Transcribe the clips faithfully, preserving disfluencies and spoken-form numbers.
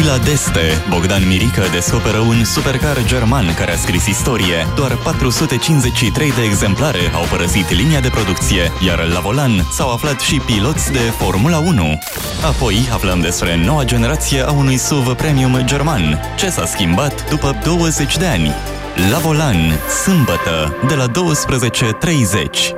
La Deste, Bogdan Mirică descoperă un supercar german care a scris istorie. Doar patru sute cincizeci și trei de exemplare au părăsit linia de producție, iar la volan s-au aflat și piloți de Formula unu. Apoi aflăm despre noua generație a unui S U V premium german. Ce s-a schimbat după douăzeci de ani? La volan, sâmbătă, de la douăsprezece treizeci.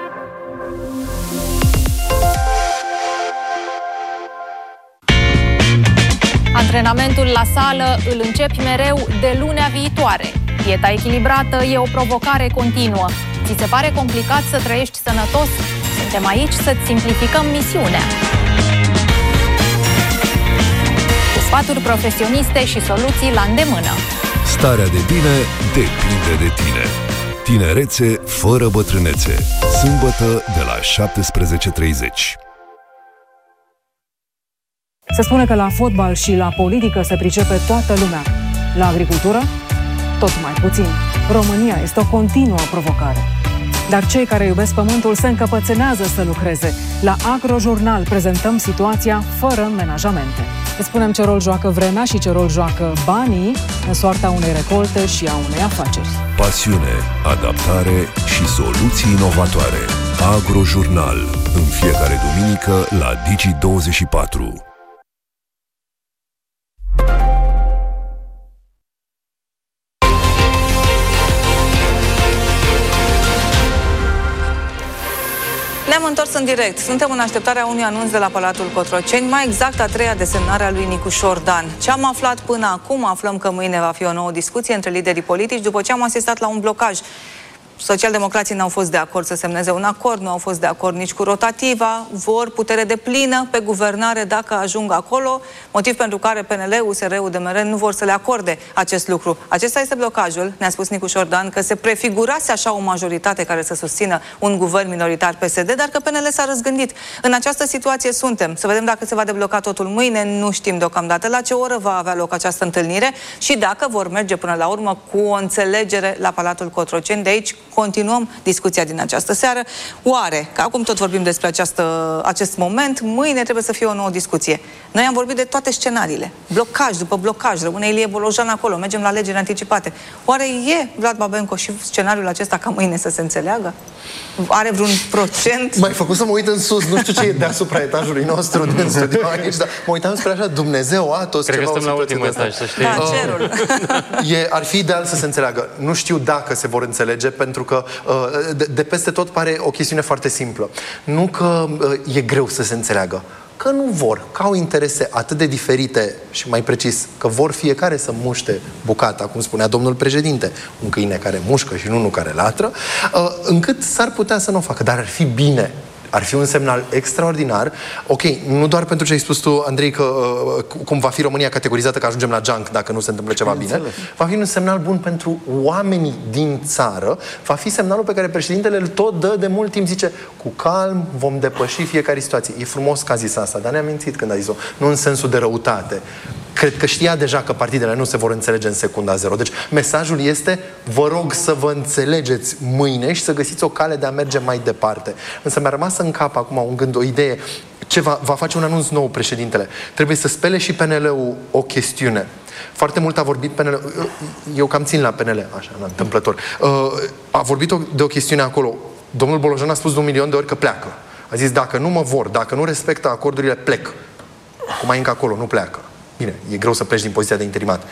Antrenamentul la sală îl începi mereu de lunea viitoare. Dieta echilibrată e o provocare continuă. Ți se pare complicat să trăiești sănătos? Suntem aici să-ți simplificăm misiunea. Cu sfaturi profesioniste și soluții la îndemână. Starea de bine depinde de tine. Tinerețe fără bătrânețe. Sâmbătă de la șaptesprezece treizeci. Se spune că la fotbal și la politică se pricepe toată lumea. La agricultură? Tot mai puțin. România este o continuă provocare. Dar cei care iubesc pământul se încăpățânează să lucreze. La Agrojurnal prezentăm situația fără menajamente. Îți spunem ce rol joacă vremea și ce rol joacă banii în soarta unei recolte și a unei afaceri. Pasiune, adaptare și soluții inovatoare. Agrojurnal. În fiecare duminică la Digi douăzeci și patru. Ne-am întors în direct. Suntem în așteptarea unui anunț de la Palatul Cotroceni, mai exact a treia desemnare a lui Nicu Șordan. Ce am aflat până acum? Aflăm că mâine va fi o nouă discuție între liderii politici, după ce am asistat la un blocaj. Socialdemocrații n-au fost de acord să semneze un acord, nu au fost de acord nici cu rotativa, vor putere de plină pe guvernare dacă ajung acolo, motiv pentru care P N L, U S R, U D M R nu vor să le acorde acest lucru. Acesta este blocajul, ne-a spus Nicu Șordan, că se prefigurase așa o majoritate care să susțină un guvern minoritar P S D, dar că P N L s-a răzgândit. În această situație suntem. Să vedem dacă se va debloca totul mâine, nu știm deocamdată la ce oră va avea loc această întâlnire și dacă vor merge până la urmă cu o înțelegere la Palatul Cotroceni. De aici continuăm discuția din această seară. Oare, că acum tot vorbim despre această, acest moment, mâine trebuie să fie o nouă discuție. Noi am vorbit de toate scenariile. Blocaj după blocaj, rămâne Ilie Bolojan acolo, mergem la alegeri anticipate. Oare e Vlad Babenco și scenariul acesta ca mâine să se înțeleagă? Are vreun procent? M-ai făcut să mă uit în sus, nu știu ce e deasupra etajului nostru din studio aici, dar mă uitam spre așa, Dumnezeu, Atos, cred ceva. că suntem la ultimul etaj, să știi. Da, cerul. E, ar fi ideal să se înțeleagă. Nu știu dacă se vor înțelege, pentru că de, de peste tot pare o chestiune foarte simplă. Nu că e greu să se înțeleagă, că nu vor, că au interese atât de diferite și mai precis, că vor fiecare să muște bucata, cum spunea domnul președinte, un câine care mușcă și nu unul care latră, încât s-ar putea să nu o facă, dar ar fi bine. Ar fi un semnal extraordinar. Ok, nu doar pentru ce ai spus tu, Andrei, că uh, cum va fi România categorizată că ajungem la junk dacă nu se întâmplă ceva bine. Va fi un semnal bun pentru oamenii din țară. Va fi semnalul pe care președintele îl tot dă de mult timp. Zice, cu calm vom depăși fiecare situație. E frumos că a zis asta, dar ne-a mințit când a zis-o. Nu în sensul de răutate. Cred că știa deja că partidele nu se vor înțelege în secunda zero. Deci mesajul este, vă rog să vă înțelegeți mâine și să găsiți o cale de a merge mai departe. Însă mi-a rămas în cap acum un gând, o idee. Ce va, va face un anunț nou președintele? Trebuie să spele și P N L-ul o chestiune. Foarte mult a vorbit P N L. Eu cam țin la P N L, așa, la întâmplător. A vorbit de o chestiune acolo. Domnul Bolojan a spus de un milion de ori că pleacă. A zis, dacă nu mă vor, dacă nu respectă acordurile, plec. Acum e încă acolo, nu pleacă. Bine, e greu să pleci din poziția de interimat.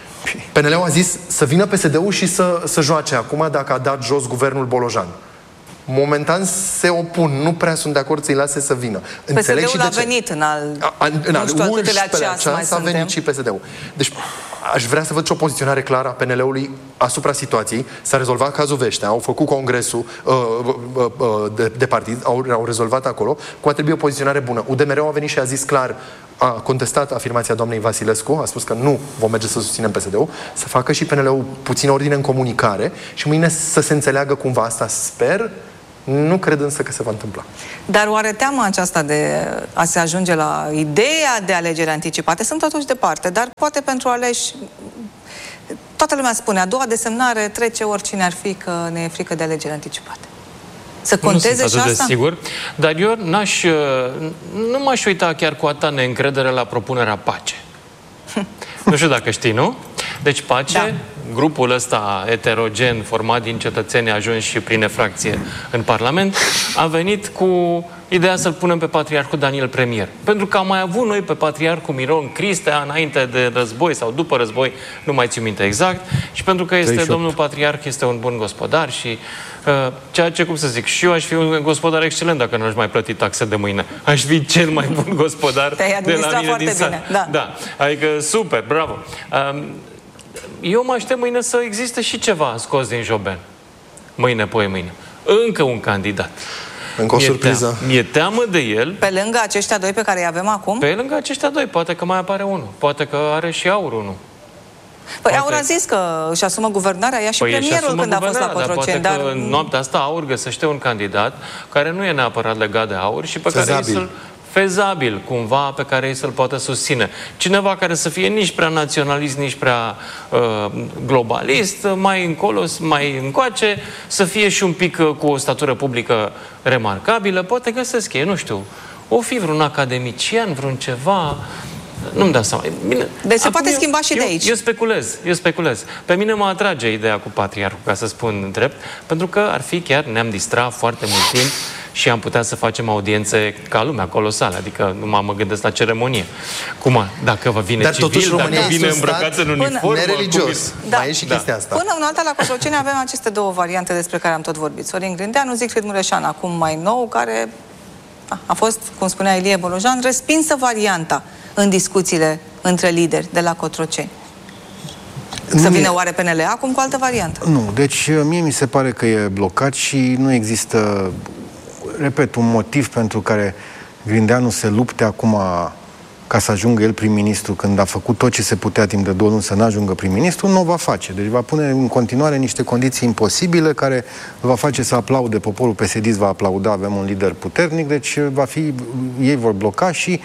P N L-ul a zis să vină P S D-ul și să, să joace acum dacă a dat jos guvernul Bolojan. Momentan se opun, nu prea sunt de acord să-i lase să vină. P S D-ul a venit în al, a, în al unsprezecelea ceas, a venit și P S D-ul. Deci aș vrea să văd și o poziționare clară a P N L-ului asupra situației. S-a rezolvat cazul Veștea, au făcut congresul uh, uh, uh, de, de partid, au, au rezolvat acolo, cu a trebui o poziționare bună. U D M R a venit și a zis clar, a contestat afirmația doamnei Vasilescu, a spus că nu vom merge să susținem P S D-ul, să facă și P N L-ul puțin ordine în comunicare și mâine să se înțeleagă cumva asta, sper. Nu cred însă că se va întâmpla. Dar oare teama aceasta de a se ajunge la ideea de alegeri anticipate, sunt totuși departe, dar poate pentru aleși, toată lumea spune, a doua desemnare trece oricine ar fi, că ne e frică de alegeri anticipate. Să conteze nu și asta? de sigur, dar eu n-aș, nu m-aș uita chiar cu atâta neîncredere la propunerea pace. Nu știu dacă știi, nu? Deci Pace, da. grupul ăsta heterogen format din cetățeni ajunși și prin efracție în Parlament, a venit cu ideea să-l punem pe Patriarhul Daniel premier. Pentru că am mai avut noi pe Patriarhul Miron Cristea înainte de război sau după război, nu mai țin minte exact, și pentru că este treizeci și opt. Domnul Patriarh este un bun gospodar și uh, ceea ce, cum să zic, și eu aș fi un gospodar excelent dacă nu aș mai plăti taxe de mâine. Aș fi cel mai bun gospodar de la mine din sat. Da. Da. Adică super, bravo. Um, eu mă aștept mâine să existe și ceva scos din Joben. Mâine, poi mâine. Încă un candidat. Încă o mi-e surpriză. Team, mi-e teamă de el. Pe lângă aceștia doi pe care îi avem acum? Pe lângă aceștia doi. Poate că mai apare unul. Poate că are și Aur unul. Păi Aur a zis că își asumă guvernarea, ea și păi premierul când a fost la Cotroceni. Dar poate că în noaptea asta Aur găsește un candidat care nu e neapărat legat de Aur și pe fezabil. care să-l fezabil, cumva, pe care ei să-l poată susține. Cineva care să fie nici prea naționalist, nici prea uh, globalist, mai încolo, mai încoace, să fie și un pic uh, cu o statură publică remarcabilă. Poate găsesc ei, nu știu, o fi vreun academician, vreun ceva... Nu-mi dau seama. Bine, deci se poate eu, schimba și eu, de aici. Eu speculez, eu speculez. Pe mine mă atrage ideea cu Patriarhul, ca să spun drept, pentru că ar fi chiar, ne-am distrat foarte mult timp și am putea să facem audiențe ca lumea, colosale, adică nu mă gândesc la ceremonie. Cum, dacă vă vine dar civil, dacă vine îmbrăcați în uniformă... Nereligios. Da. Mai e și chestia da. asta. Până în alta, la Cotroceni avem aceste două variante despre care am tot vorbit. Sorin Grindeanu, Siegfried Mureșan, acum mai nou, care a, a fost, cum spunea Ilie Bolojan, respinsă varianta în discuțiile între lideri de la Cotroceni. Să vină oare P N L acum cu altă variantă? Nu, deci mie mi se pare că e blocat și nu există, repet, un motiv pentru care Grindeanu se lupte acum ca să ajungă el prim-ministru, când a făcut tot ce se putea timp de două luni să nu ajungă prim-ministru, nu o va face. Deci va pune în continuare niște condiții imposibile care va face să aplaude, poporul P S D va aplauda, avem un lider puternic, deci va fi, ei vor bloca și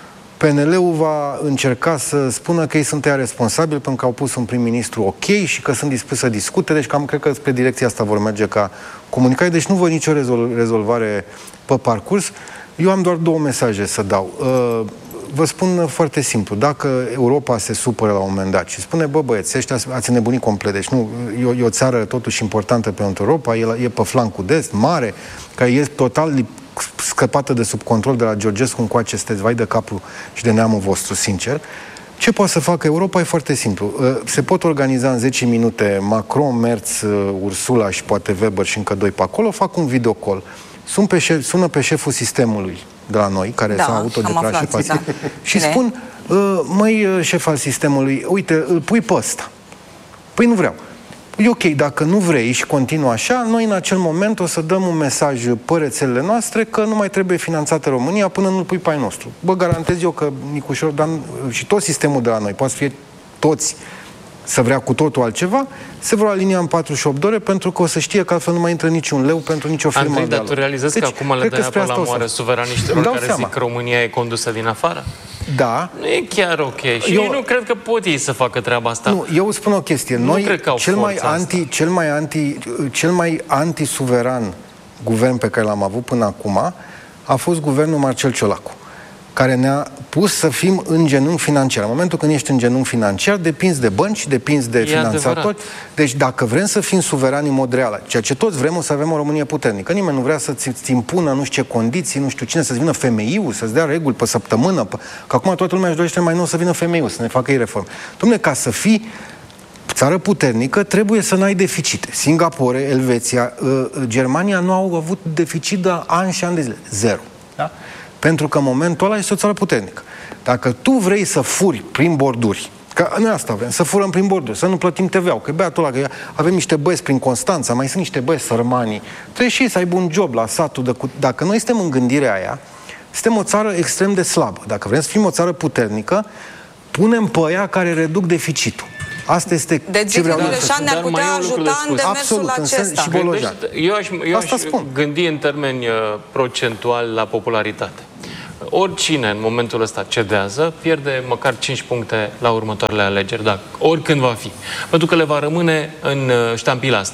P N L-ul va încerca să spună că ei sunt ea responsabili pentru că au pus un prim-ministru ok și că sunt dispuși să discute, deci cam cred că spre direcția asta vor merge ca comunicare, deci nu văd nicio rezol- rezolvare pe parcurs. Eu am doar două mesaje să dau. Uh, vă spun foarte simplu, dacă Europa se supără la un moment dat și spune, bă băieți, ăștia ați nebunit complet, deci nu, e, e o țară totuși importantă pentru Europa, e, e pe flancul de est, mare, care e total scăpată de sub control de la Georgescu încoace, sunteți vai de capul și de neamul vostru, sincer. Ce poate să facă Europa e foarte simplu. Se pot organiza în zece minute Macron, Merz, Ursula și poate Weber și încă doi pe acolo, fac un videocall. Sun pe șef, sună pe șeful sistemului de la noi, care da, s-a autodeclarat și pasiv, da. și Bine. spun, măi, șef al sistemului, uite, îl pui pe ăsta. Păi nu vreau. E ok, dacă nu vrei și continuă așa, noi în acel moment o să dăm un mesaj pe rețelele noastre că nu mai trebuie finanțată România până nu-l pui pe ai nostru. Bă, garantez eu că Nicușor Dan și tot sistemul de la noi, poate să fie toți să vrea cu totul altceva, se vor alinia în patruzeci și opt de ore pentru că o să știe că altfel nu mai intră niciun leu pentru nicio firmă. Andrei, dar tu realizezi deci, că acum le dai apă la moară suveraniștilor care seama. zic că România e condusă din afară? Da. Nu e chiar ok. Și eu nu cred că pot ei să facă treaba asta. Nu, eu spun o chestie. Nu Noi, cred că au cel mai anti, cel mai anti, cel mai anti-suveran guvern pe care l-am avut până acum a fost guvernul Marcel Ciolacu, care ne-a pus să fim în genunchi financiar. În momentul când ești în genunchi financiar, depinzi de bănci, depinzi de finanțatori. Deci dacă vrem să fim suverani în mod real, ceea ce toți vrem, o să avem o Românie puternică. Nimeni nu vrea să-ți impună nu știu ce condiții, nu știu cine, să-ți vină femeiul, să-ți dea reguli pe săptămână. Pe... Că acum toată lumea își dorește mai nou să vină femeiul, să ne facă ei reforme. Dom'le, ca să fii țară puternică, trebuie să n-ai deficite. Singapore, Elveția, Germania nu au avut deficit de ani și ani de zile. Zero. Da? Pentru că în momentul ăla este o țară puternică. Dacă tu vrei să furi prin borduri, că noi asta vrem, să furăm prin borduri, să nu plătim T V-ul, că băiatul ăla, că avem niște băieți prin Constanța, mai sunt niște băieți sărmani, trebuie și ei să aibă un job la satul de cu... Dacă noi suntem în gândirea aia, suntem o țară extrem de slabă. Dacă vrem să fim o țară puternică, punem pe aia care reduc deficitul. Asta este deci ce vreau să spun. Ne-ar putea ajuta în demersul acesta. Și Bolojan. Eu aș, eu aș gândi în termeni uh, procentuali la popularitate. Oricine în momentul ăsta cedează, pierde măcar cinci puncte la următoarele alegeri, dacă oricând va fi. Pentru că le va rămâne în uh, ștampila asta.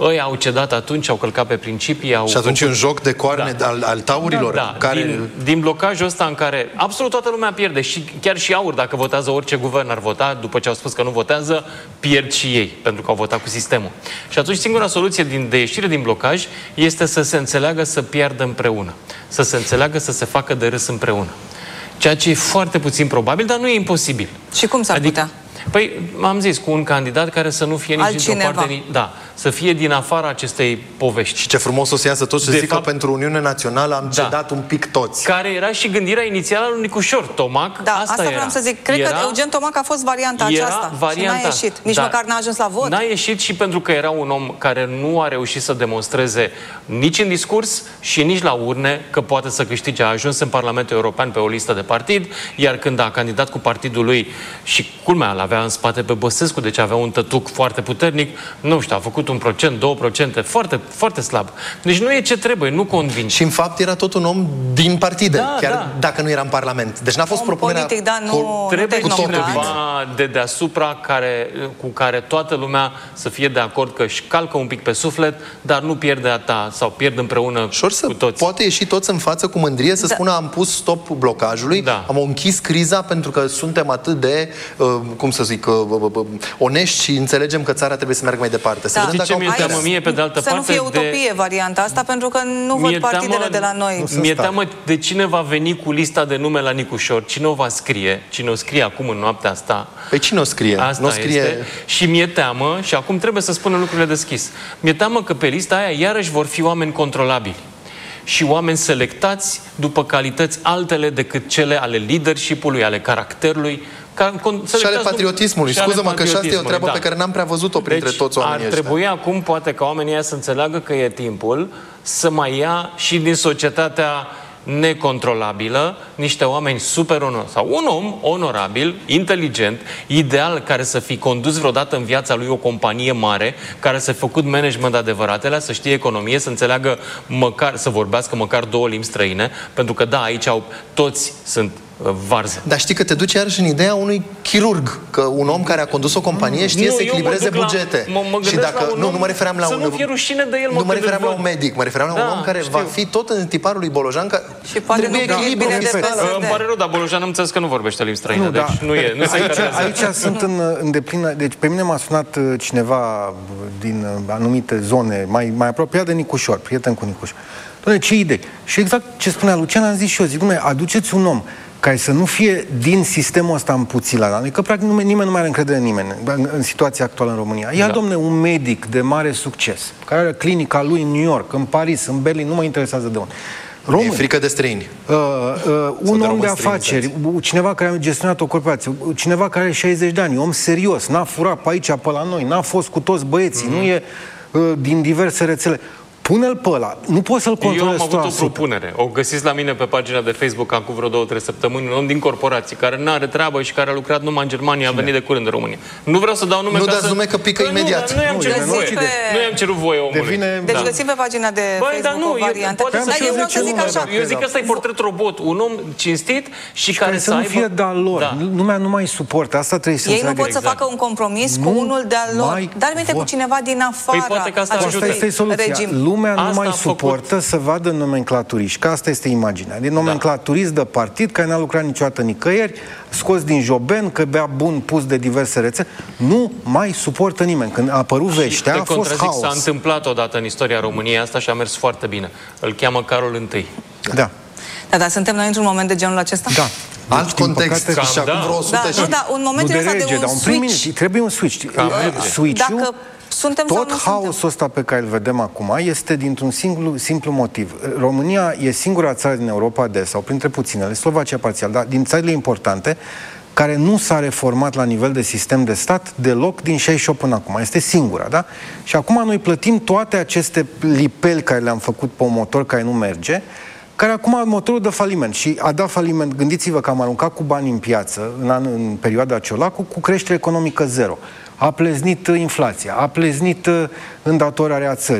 Ei au cedat atunci, au călcat pe principii. Au și atunci făcut... un joc de coarne da. al, al taurilor. Da, da. Care... Din, din blocajul ăsta în care absolut toată lumea pierde, și chiar și AUR, dacă votează orice guvern ar vota, după ce au spus că nu votează, pierd și ei, pentru că au votat cu sistemul. Și atunci singura soluție din, de ieșire din blocaj este să se înțeleagă să piardă împreună. Să se înțeleagă să se facă de râs împreună. Ceea ce e foarte puțin probabil, dar nu e imposibil. Și cum s-ar adică, putea? Păi, am zis, cu un candidat care să nu fie nici altcineva. dintr-o parte, da, să fie din afara acestei povești. Și ce frumos o să iasă toți să de zică fapt, că pentru Uniunea Națională am da, cedat un pic toți. Care era și gândirea inițială a lui Nicușor. Tomac, da, asta, asta era. vreau să zic. Cred era, că Eugen Tomac a fost varianta era aceasta. Varianta, și n-a ieșit. Nici da, măcar n-a ajuns la vot. N-a ieșit și pentru că era un om care nu a reușit să demonstreze nici în discurs și nici la urne că poate să câștige. A ajuns în Parlamentul European pe o listă de partid, iar când a candidat cu partidul lui și culmea, îl avea în spate pe Băsescu, deci avea un tătuc foarte puternic, nu știu, a făcut un procent, două procente, foarte, foarte slab. Deci nu e ce trebuie, nu convinge. Și în fapt era tot un om din partide, da, chiar da. dacă nu era în Parlament. Deci n-a fost om propunerea... politic, da, nu, trebuie nu cineva de deasupra care, cu care toată lumea să fie de acord că își calcă un pic pe suflet, dar nu pierde a ta sau pierd împreună să cu toți. Poate ieși toți în față cu mândrie să da. spună am pus stop blocajului, da. am închis criza pentru că suntem atât de, uh, cum să zic, uh, uh, onești și înțelegem că țara trebuie să meargă mai departe. Să da. Vedem dacă mi-e teamă mie, pe de altă să parte, nu fie utopie de... varianta asta, pentru că nu văd partidele teamă, de la noi. Mi-e teamă de cine va veni cu lista de nume la Nicușor, cine o va scrie, cine o scrie acum în noaptea asta. Păi cine o scrie? Asta nu scrie... este. Și mi-e teamă, și acum trebuie să spunem lucrurile deschis, mi-e teamă că pe lista aia iarăși vor fi oameni controlabili și oameni selectați după calități altele decât cele ale leadership-ului, ale caracterului, ca, și ale patriotismului. Scuză-mă că și asta e o treabă da. pe care n-am prea văzut-o printre deci, toți oamenii ar trebui ăștia. Acum, poate, ca oamenii ăia să înțeleagă că e timpul să mai ia și din societatea necontrolabilă niște oameni super onor sau un om onorabil, inteligent, ideal, care să fi condus vreodată în viața lui o companie mare, care să fi făcut management adevăratele, să știe economie, să înțeleagă măcar, să vorbească măcar două limbi străine, pentru că da, aici au, toți sunt varză. Dar știi că te duci iarăși în ideea unui chirurg, că un om care a condus o companie știe nu, să echilibreze bugete. La, mă, mă și dacă la nu, om, nu mă refeream la să un nu fie rușine de el, nu mă refeream la un medic, mă refeream la da, un om care știu. va fi tot în tiparul lui Bolojan, că și poate nu echilibru bine de P S D. Îmi pare rău, dar Bolojan am înțeles că nu vorbește limbi străine, nu, deci da. nu e, nu se aici, aici sunt în, în deplină, deci pe mine m-a sunat cineva din anumite zone mai, mai apropiat de Nicușor, prieten cu Nicușor. Doamne, ce idei? Și exact ce spunea Lucian am zis și eu, zic, dom'le, aduceți un om care să nu fie din sistemul ăsta împuțilat. Adică, practic, nimeni nu mai are încredere în nimeni în, în situația actuală în România. Ia, da. domne, un medic de mare succes, care are clinica lui în New York, în Paris, în Berlin, nu mă interesează de unde. Român. E frică de străini. Uh, uh, un om de afaceri, cineva care a gestionat o corporație, cineva care are șaizeci de ani, om serios, n-a furat pe aici, pe la noi, n-a fost cu toți băieții, mm-hmm. nu e uh, din diverse rețele. Pune-l pe ăla. Nu poți să-l controlezi. Eu am avut o propunere. O găsiți la mine pe pagina de Facebook acum vreo două, trei săptămâni, un om din corporații, care nu are treabă și care a lucrat numai în Germania, a venit de curând în România. Nu vreau să dau nume nu ca dați să... nume că pică că imediat. Nu, nu i-am cerut voie. Pe... Nu i-am cerut voie omului. Devine... Deci da. găsim pe pagina de Băi, Facebook dar nu, o variantă. Eu, dar eu vreau să zic așa. Eu zic că ăsta e portret robot. Un om cinstit și, și care, care să, să nu fie de-al lor. Da. Lumea nu mai suportă. Asta trebuie să Ei nu pot exact. să facă un compromis cu unul de-al lor. Dar minte cu cineva din afara acestui regim. Lumea nu mai suportă să vadă nomenclaturiști, că asta este imaginea. De nomenclaturist de partid care n-a lucrat niciodată nicăieri, scos din joben, că bea bun pus de diverse rețele, nu mai suportă nimeni. Când a apărut veștea, a fost haos. S-a întâmplat odată în istoria României asta și a mers foarte bine. Îl cheamă Carol întâi. Da. Da, dar suntem noi într-un moment de genul acesta? Da. Alt deci, context păcate, și acum vreo o sută da, și... nu, da, un moment nu de ăsta rege, de un, un switch. Trebuie un switch. Switch-ul, Dacă suntem tot sau nu haosul suntem? ăsta pe care îl vedem acum este dintr-un simplu, simplu motiv. România e singura țară din Europa de sau printre puținele, Slovacia parțial, dar din țările importante, care nu s-a reformat la nivel de sistem de stat deloc din șaizeci și opt până acum. Este singura, da? Și acum noi plătim toate aceste lipeli care le-am făcut pe un motor care nu merge, care acum motorul dă faliment și a dat faliment. Gândiți-vă că am aruncat cu bani în piață în, an, în perioada Ciolacu cu creștere economică zero. A pleznit inflația, a pleznit îndatorarea țării.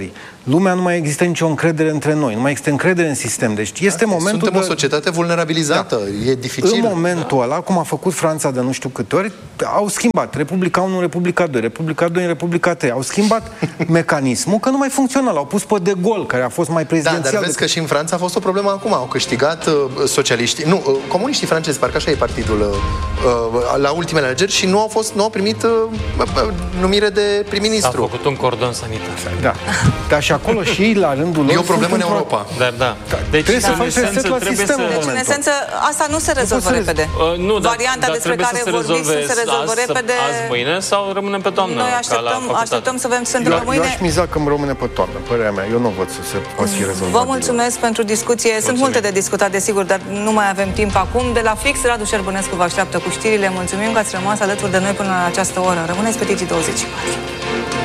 lumea nu mai există nicio încredere între noi, nu mai există încredere în sistem. Deci este momentul Suntem de... o societate vulnerabilizată, da. E dificil. În momentul ăla, cum a făcut Franța de nu știu câte ori, au schimbat Republica unu în Republica doi, Republica doi în Republica trei. Au schimbat mecanismul, că nu mai funcționa. L-au pus pe De Gaulle, care a fost mai prezidențial. Da, dar vezi decât... că și în Franța a fost o problemă acum. Au câștigat uh, socialiștii, nu, uh, comuniștii francezi, parcă așa e partidul, uh, la ultimele alegeri și nu au fost, nu au primit uh, numire de prim-ministru. A făcut un cordon sanitar. Da. Dar și acolo și la rândul lor... E o problemă în Europa. Dar da. Deci, trebuie să faci reset la sistem. Deci, în esență, asta nu se rezolvă nu repede. Uh, nu, dar, Varianta dar despre care vorbiți nu se rezolvă azi, repede. Azi, mâine sau rămânem pe toamnă? Noi așteptăm, așteptăm să vedem ce se întâmplă mâine. Eu aș miza că îmi rămâne pe toamnă, părerea mea. Eu nu văd să se poată fi rezolvat. Vă mulțumesc pentru discuție. Mulțumim. Sunt multe de discutat, desigur, dar nu mai avem timp acum. De la Fix, Radu Șerbănescu vă așteaptă cu știrile. Mulțumim că ați rămas alături de noi până la această oră. Rămâneți pe Digi douăzeci și patru.